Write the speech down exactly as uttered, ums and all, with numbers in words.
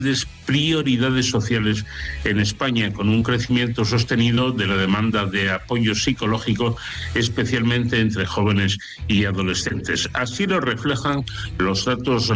prioridades sociales en España, con un crecimiento sostenido de la demanda de apoyo psicológico, especialmente entre jóvenes y adolescentes. Así lo reflejan los datos